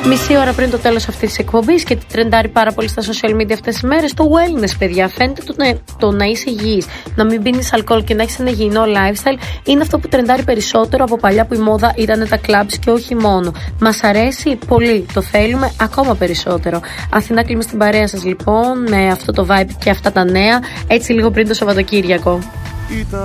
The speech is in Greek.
Μισή ώρα πριν το τέλος αυτής της εκπομπής και τι τρεντάρει πάρα πολύ στα social media αυτές τις μέρες, το wellness, παιδιά. Φαίνεται το να είσαι υγιής, να μην πίνεις αλκοόλ και να έχεις ένα υγιεινό lifestyle είναι αυτό που τρεντάρει περισσότερο από παλιά που η μόδα ήταν τα clubs και όχι μόνο. Μας αρέσει πολύ, το θέλουμε ακόμα περισσότερο. Αθηνά Κλίμη στην παρέα σας λοιπόν, με αυτό το vibe και αυτά τα νέα, έτσι λίγο πριν το Σαββατοκύριακο.